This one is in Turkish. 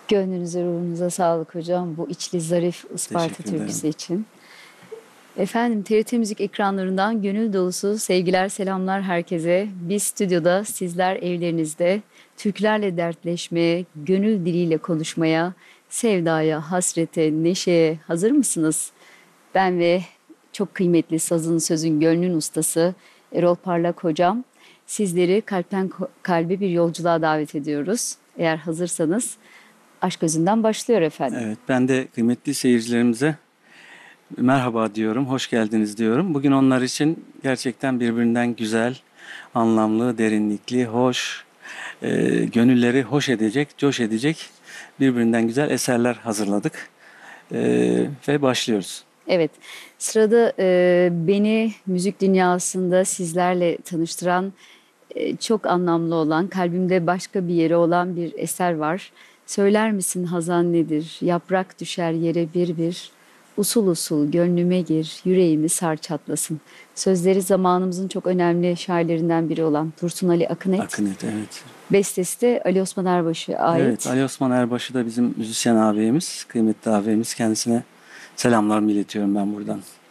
Gönlünüze, ruhunuza sağlık hocam. Bu içli zarif Isparta Teşekkür ederim. türküsü için. Efendim TRT Müzik ekranlarından gönül dolusu sevgiler, selamlar herkese. Biz stüdyoda, sizler evlerinizde türkülerle dertleşmeye, gönül diliyle konuşmaya, sevdaya, hasrete, neşeye hazır mısınız? Ben ve çok kıymetli sazın sözün gönlün ustası Erol Parlak hocam sizleri kalpten kalbe bir yolculuğa davet ediyoruz. Eğer hazırsanız Aşk Özünden başlıyor efendim. Evet, ben de kıymetli seyircilerimize merhaba diyorum, hoş geldiniz diyorum. Bugün onlar için gerçekten birbirinden güzel, anlamlı, derinlikli, hoş, gönülleri hoş edecek, coş edecek birbirinden güzel eserler hazırladık. Ve başlıyoruz. Evet, sırada beni müzik dünyasında sizlerle tanıştıran çok anlamlı olan, kalbimde başka bir yeri olan bir eser var. Söyler misin hazan nedir? Yaprak düşer yere bir bir. Usul usul gönlüme gir, yüreğimi sar çatlasın. Sözleri zamanımızın çok önemli şairlerinden biri olan Dursun Ali Akınet. Akınet, evet. Bestesi de Ali Osman Erbaş'a Evet, ait. Ali Osman Erbaşı da bizim müzisyen ağabeyimiz, kıymetli ağabeyimiz. Kendisine selamlarımı iletiyorum ben buradan.